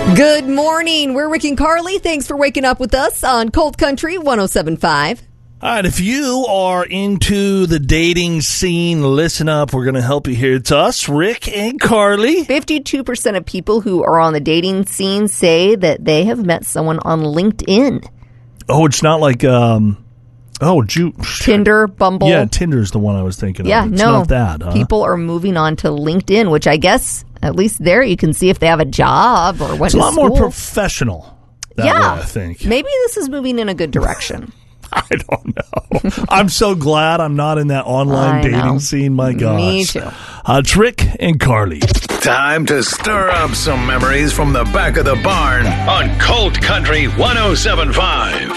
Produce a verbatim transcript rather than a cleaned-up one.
Good morning. We're Rick and Carly. Thanks for waking up with us on Cold Country one oh seven point five. All right, if you are into the dating scene, listen up. We're going to help you here. It's us, Rick and Carly. fifty-two percent of people who are on the dating scene say that they have met someone on LinkedIn. Oh, it's not like, um, oh, Ju- Tinder, Bumble. Yeah, Tinder's the one I was thinking yeah, of. It's no, not that, huh? People are moving on to LinkedIn, which I guess at least there you can see if they have a job or went It's a to lot school. more professional that yeah, way, I think. Maybe this is moving in a good direction. I don't know. I'm so glad I'm not in that online I dating know. scene. My gosh. Me too. Uh, it's Rick and Carly. Time to stir up some memories from the back of the barn on Cold Country one oh seven point five.